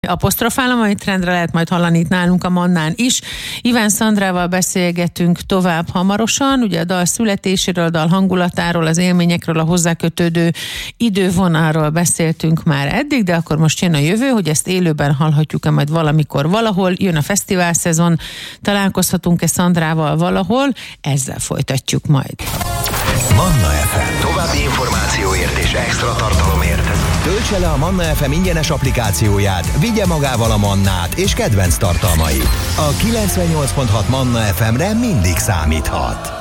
Apostrofálom, amit trendre lehet majd hallani itt nálunk a Mannán is. Iván Szandrával beszélgetünk tovább hamarosan, ugye a dal születéséről, a dal hangulatáról, az élményekről, a hozzákötődő idővonalról beszéltünk már eddig, de akkor most jön a jövő, hogy ezt élőben hallhatjuk-e majd valamikor valahol, jön a fesztivál szezon, találkozhatunk-e Szandrával valahol, ezzel folytatjuk majd. Manna FM. További információért és extra tartalomért töltse le a Manna FM ingyenes applikációját, vigye magával a Mannát és kedvenc tartalmait. A 98.6 Manna FM-re mindig számíthat.